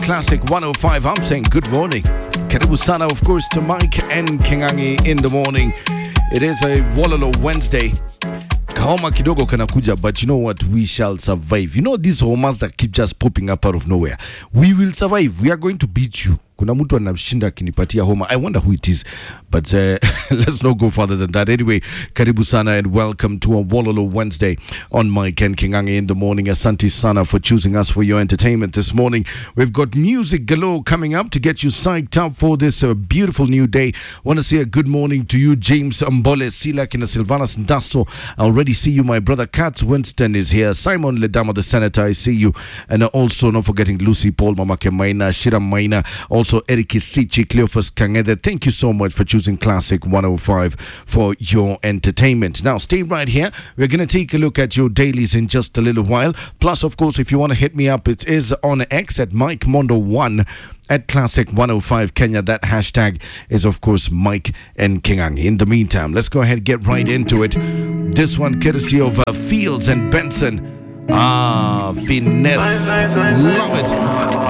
Classic 105. I'm saying good morning. Karibu sana, of course, to Mike and Kingangi in the morning. It is a Wololo Wednesday. Kahoma kidogo kanakuja, but you know what? We shall survive. You know these homers that keep just popping up out of nowhere. We will survive. We are going to beat you. Kuna mtu anashinda kinipatia homa. I wonder who it is. But let's not go further than that. Anyway, karibu sana and welcome to a Wololo Wednesday on Mike and Kingangi in the morning. Asante sana for choosing us for your entertainment this morning. We've got music galore coming up to get you psyched up for this beautiful new day. Want to say a good morning to you, James Mbole, Sila Kina Silvanas Ndaso. I already see you. My brother Katz Winston is here. Simon Ledama, the senator, I see you. And also not forgetting Lucy Paul, Mamake Maina, Shira Maina, also Eric Isichi, Cleophas Kangede. Thank you so much for choosing Classic 105 for your entertainment. Now, stay right here. We're going to take a look at your dailies in just a little while. Plus, of course, if you want to hit me up, it is on X at Mike Mondo 1 at Classic 105 Kenya. That hashtag is, of course, Mike and Kingangi. In the meantime, let's go ahead and get right into it. This one courtesy of Fields and Benson. Finesse. Love it.